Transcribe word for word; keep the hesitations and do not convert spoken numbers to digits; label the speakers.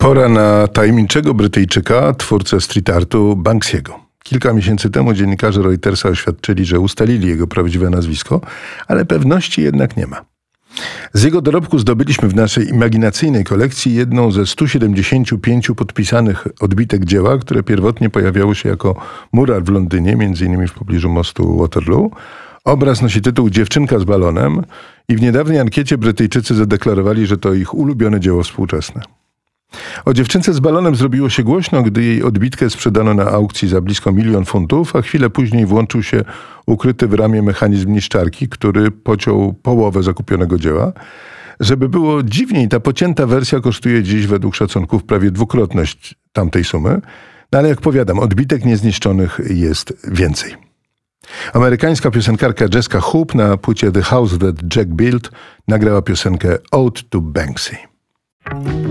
Speaker 1: Pora na tajemniczego Brytyjczyka, twórcę street artu Banksiego. Kilka miesięcy temu dziennikarze Reutersa oświadczyli, że ustalili jego prawdziwe nazwisko, ale pewności jednak nie ma. Z jego dorobku zdobyliśmy w naszej imaginacyjnej kolekcji jedną ze stu siedemdziesięciu pięciu podpisanych odbitek dzieła, które pierwotnie pojawiało się jako mural w Londynie, między innymi w pobliżu mostu Waterloo. Obraz nosi tytuł Dziewczynka z balonem i w niedawnej ankiecie Brytyjczycy zadeklarowali, że to ich ulubione dzieło współczesne. O dziewczynce z balonem zrobiło się głośno, gdy jej odbitkę sprzedano na aukcji za blisko milion funtów, a chwilę później włączył się ukryty w ramie mechanizm niszczarki, który pociął połowę zakupionego dzieła. Żeby było dziwniej, ta pocięta wersja kosztuje dziś według szacunków prawie dwukrotność tamtej sumy, no ale jak powiadam, odbitek niezniszczonych jest więcej. Amerykańska piosenkarka Jessica Hoop na płycie The House That Jack Built nagrała piosenkę Ode to Banksy.